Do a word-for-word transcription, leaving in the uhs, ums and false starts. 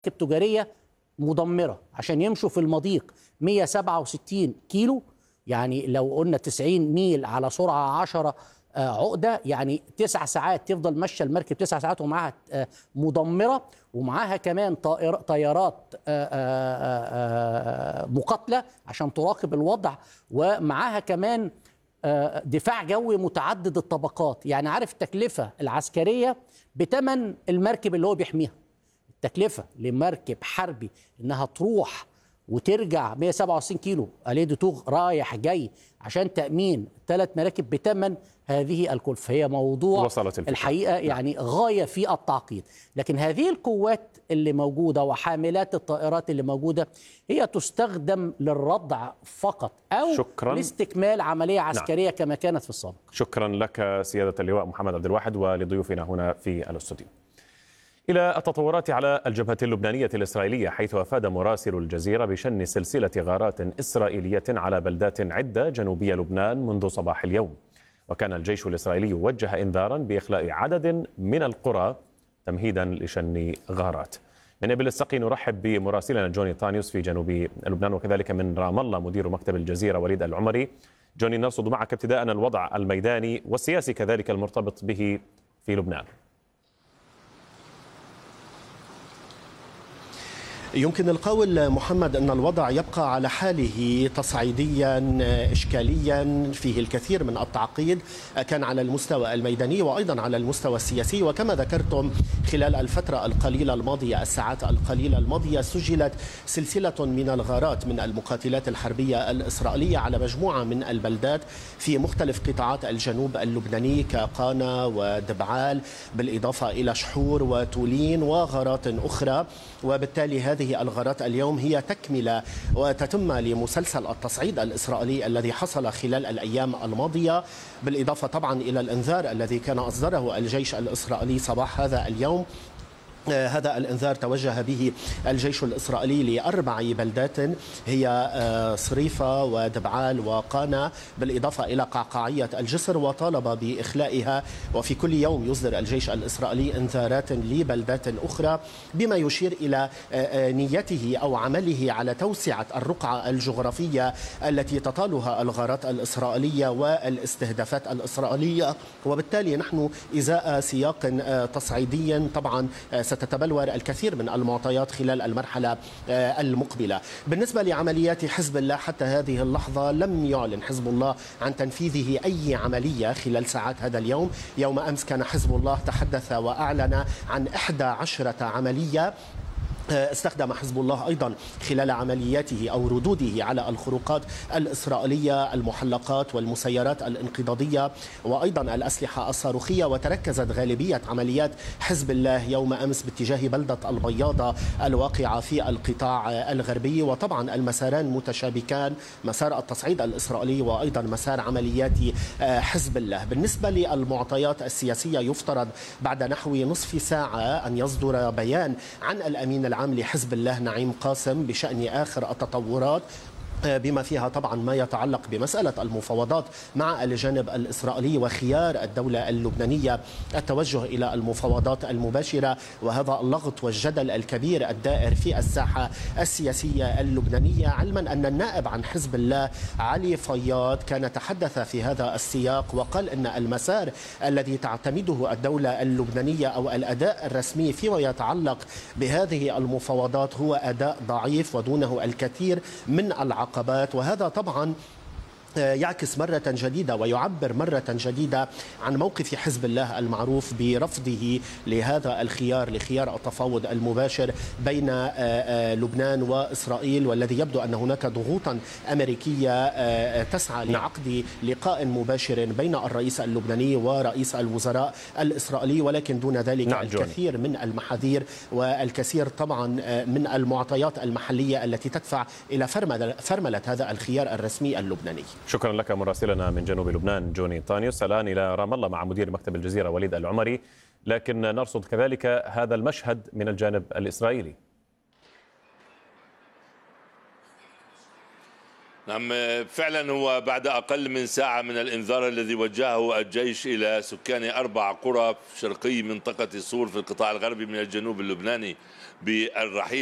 تجارية مدمرة عشان يمشوا في المضيق مئة وسبعة وستين كيلو، يعني لو قلنا تسعين ميل على سرعة عشرة عقدة، يعني تسع ساعات تفضل ماشية المركب تسع ساعات ومعاها مدمرة، ومعاها كمان طيارات مقاتلة عشان تراقب الوضع، ومعاها كمان دفاع جوي متعدد الطبقات. يعني عارف التكلفة العسكرية بتمن المركب اللي هو بيحميها. التكلفة لمركب حربي انها تروح وترجع مئة وسبعة وستين كيلو اليه دي توغ رايح جاي عشان تأمين ثلاث مراكب بتمن هذه الكلفة، هي موضوع الحقيقة يعني غاية في التعقيد. لكن هذه القوات اللي موجودة وحاملات الطائرات اللي موجودة هي تستخدم للردع فقط أو شكراً. لاستكمال عملية عسكرية نعم. كما كانت في السابق. شكرا لك سيادة اللواء محمد عبد الواحد ولضيوفنا هنا في الاستوديو. إلى التطورات على الجبهة اللبنانية الإسرائيلية، حيث أفاد مراسل الجزيرة بشن سلسلة غارات إسرائيلية على بلدات عدة جنوبي لبنان منذ صباح اليوم. وكان الجيش الإسرائيلي وجه إنذارا بإخلاء عدد من القرى تمهيدا لشن غارات. من إبل السقي نرحب بمراسلنا جوني طانيوس في جنوب لبنان، وكذلك من رام الله مدير مكتب الجزيرة وليد العمري. جوني، نرصد معك ابتداء الوضع الميداني والسياسي كذلك المرتبط به في لبنان. يمكن القول محمد أن الوضع يبقى على حاله تصعيديا إشكاليا فيه الكثير من التعقيد، كان على المستوى الميداني وأيضا على المستوى السياسي. وكما ذكرتم خلال الفترة القليلة الماضية الساعات القليلة الماضية سجلت سلسلة من الغارات من المقاتلات الحربية الإسرائيلية على مجموعة من البلدات في مختلف قطاعات الجنوب اللبناني كقانا ودبعال، بالإضافة إلى شحور وتولين وغارات أخرى. وبالتالي هذه هذه الغارات اليوم هي تكملة وتتم لمسلسل التصعيد الإسرائيلي الذي حصل خلال الأيام الماضية، بالإضافة طبعا إلى الإنذار الذي كان أصدره الجيش الإسرائيلي صباح هذا اليوم. هذا الإنذار توجه به الجيش الإسرائيلي لأربع بلدات هي صريفة ودبعال وقانا، بالإضافة إلى قعقاعية الجسر، وطالب بإخلائها. وفي كل يوم يصدر الجيش الإسرائيلي إنذارات لبلدات أخرى، بما يشير إلى نيته أو عمله على توسعة الرقعة الجغرافية التي تطالها الغارات الإسرائيلية والاستهدافات الإسرائيلية. وبالتالي نحن إزاء سياق تصعيدي طبعا ستتبلور الكثير من المعطيات خلال المرحلة المقبلة. بالنسبة لعمليات حزب الله حتى هذه اللحظة لم يعلن حزب الله عن تنفيذه أي عملية خلال ساعات هذا اليوم. يوم أمس كان حزب الله تحدث وأعلن عن إحدى عشرة عملية استخدم حزب الله أيضا خلال عملياته أو ردوده على الخروقات الإسرائيلية، المحلقات والمسيرات الانقضاضية وأيضا الأسلحة الصاروخية. وتركزت غالبية عمليات حزب الله يوم أمس باتجاه بلدة البياضة الواقعة في القطاع الغربي. وطبعا المساران متشابكان، مسار التصعيد الإسرائيلي وأيضا مسار عمليات حزب الله. بالنسبة للمعطيات السياسية يفترض بعد نحو نصف ساعة أن يصدر بيان عن الأمين العام لحزب الله نعيم قاسم بشأن آخر التطورات، بما فيها طبعا ما يتعلق بمسألة المفاوضات مع الجانب الإسرائيلي وخيار الدولة اللبنانية التوجه إلى المفاوضات المباشرة. وهذا اللغط والجدل الكبير الدائر في الساحة السياسية اللبنانية، علما أن النائب عن حزب الله علي فياض كان تحدث في هذا السياق وقال أن المسار الذي تعتمده الدولة اللبنانية أو الأداء الرسمي فيما يتعلق بهذه المفاوضات هو أداء ضعيف ودونه الكثير من العقبات. وهذا طبعا يعكس مرة جديدة ويعبر مرة جديدة عن موقف حزب الله المعروف برفضه لهذا الخيار، لخيار التفاوض المباشر بين لبنان وإسرائيل، والذي يبدو أن هناك ضغوطا أمريكية تسعى لعقد لقاء مباشر بين الرئيس اللبناني ورئيس الوزراء الإسرائيلي، ولكن دون ذلك نعم الكثير من المحاذير والكثير طبعا من المعطيات المحلية التي تدفع إلى فرملة هذا الخيار الرسمي اللبناني. شكرا لك مراسلنا من جنوب لبنان جوني طانيوس. الآن إلى رام الله مع مدير مكتب الجزيرة وليد العمري، لكن نرصد كذلك هذا المشهد من الجانب الإسرائيلي. نعم فعلا، هو بعد أقل من ساعة من الإنذار الذي وجهه الجيش إلى سكان أربع قرى شرقي منطقة صور في القطاع الغربي من الجنوب اللبناني بالرحيل